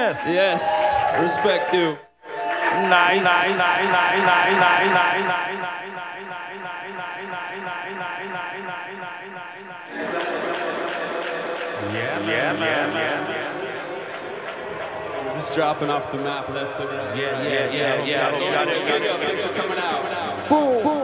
Yes. Yes. Respect due. Nice. Yeah. Just dropping off the map left and right. Yeah. Thanks for coming out. Boom.